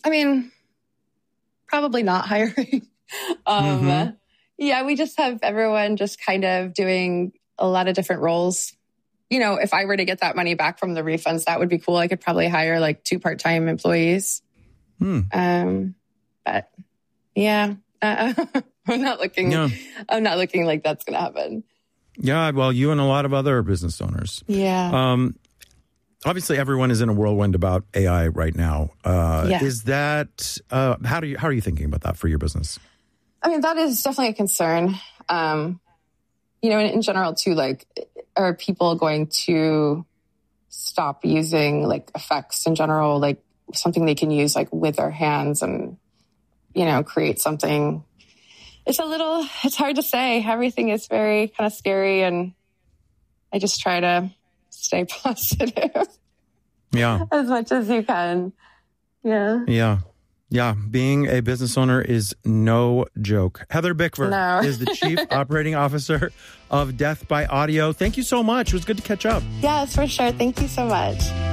I mean, probably not hiring. Yeah, we just have everyone just kind of doing a lot of different roles. You know, if I were to get that money back from the refunds, that would be cool. I could probably hire like 2 part-time employees. But yeah, I'm not looking like that's going to happen. Yeah, well, you and a lot of other business owners. Yeah. Obviously, everyone is in a whirlwind about AI right now. Is that how are you thinking about that for your business? I mean, that is definitely a concern. You know, in general, too, like, are people going to stop using like effects in general, like something they can use like with their hands and, you know, create something? It's hard to say. Everything is very kind of scary, and I just try to stay positive. Yeah. As much as you can. Yeah. Yeah. Yeah. Being a business owner is no joke. Heather Bickford is the Chief Operating Officer of Death by Audio. Thank you so much. It was good to catch up. Yes, for sure. Thank you so much.